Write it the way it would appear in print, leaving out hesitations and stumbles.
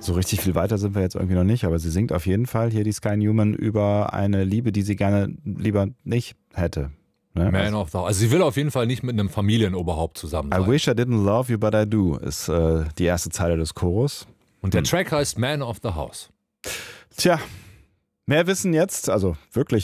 so richtig viel weiter sind wir jetzt irgendwie noch nicht, aber sie singt auf jeden Fall hier die Sky Newman über eine Liebe, die sie gerne lieber nicht hätte. Ne? Man of the House. Also sie will auf jeden Fall nicht mit einem Familienoberhaupt zusammen sein. I wish I didn't love you, but I do, ist die erste Zeile des Chorus. Und der Track heißt Man of the House. Tja, mehr Wissen jetzt, also wirklich